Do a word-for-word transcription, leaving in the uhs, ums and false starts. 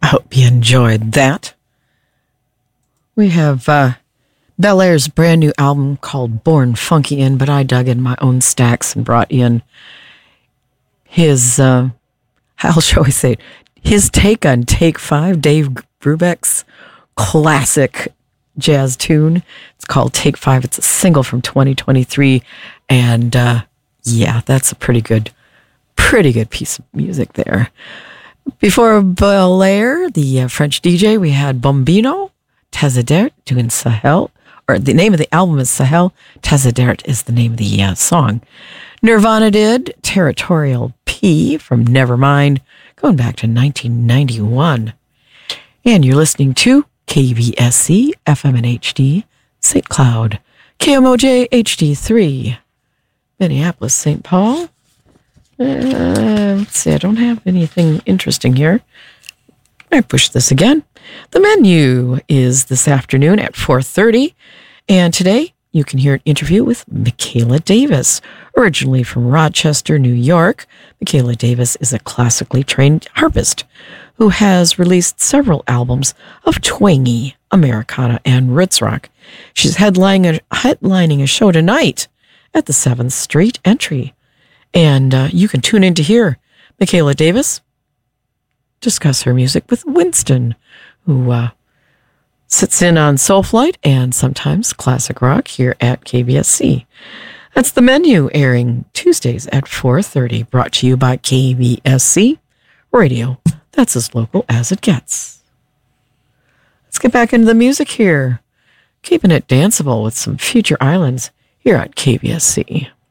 I hope you enjoyed that. We have uh, Bel Air's brand new album called Born Funky in, but I dug in my own stacks and brought in his, uh, how shall we say it, his take on Take Five, Dave Brubeck's classic jazz tune. It's called Take Five. It's a single from twenty twenty-three. And uh, yeah, that's a pretty good, pretty good piece of music there. Before Bel Air, the uh, French D J, we had Bombino, Tazadert doing Sahel, or the name of the album is Sahel. Tazadert is the name of the uh, song. Nirvana did Territorial P from Nevermind, going back to nineteen ninety-one. And you're listening to K B S C, F M and H D, Saint Cloud, K M O J H D three, Minneapolis, Saint Paul. Uh, let's see, I don't have anything interesting here. I push this again. The menu is this afternoon at four thirty, and today you can hear an interview with Michaela Davis. Originally from Rochester, New York, Michaela Davis is a classically trained harpist who has released several albums of twangy Americana and roots rock. She's headlining a, headlining a show tonight at the seventh Street Entry. And uh, you can tune in to hear Michaela Davis discuss her music with Winston, who uh, sits in on Soulflight and sometimes classic rock here at K B S C. That's the menu, airing Tuesdays at four thirty, brought to you by K B S C Radio. That's as local as it gets. Let's get back into the music here. Keeping it danceable with some Future Islands here at K B S C.